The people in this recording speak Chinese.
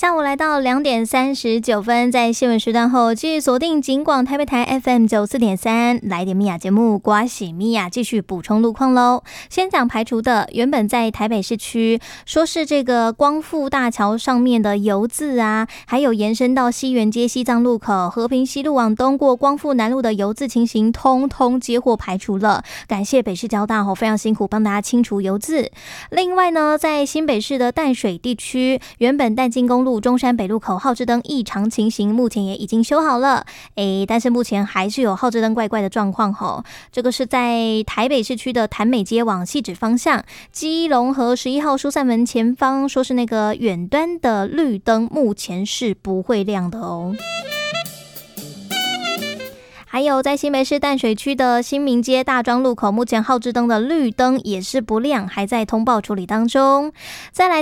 下午来到2:39，在新闻时段后，继续锁定警广台北台 FM94.3，来点米亚节目，刮洗米亚继续补充路况喽。先讲排除的，原本在台北市区说是这个光复大桥上面的油渍啊，还有延伸到西园街西藏路口、和平西路往东过光复南路的油渍情形，通通接获排除了。感谢北市交大非常辛苦帮大家清除油渍。另外呢，在新北市的淡水地区，原本淡金公路中山北路口号志灯异常情形，目前也已经修好了。但是目前还是有号志灯怪怪的状况吼。这个是在台北市区的潭美街往汐止方向，基隆河11号疏散门前方，说是那个远端的绿灯目前是不会亮的哦。还有在新北市淡水区的新民街大庄路口，目前号志灯的绿灯也是不亮，还在通报处理当中。再来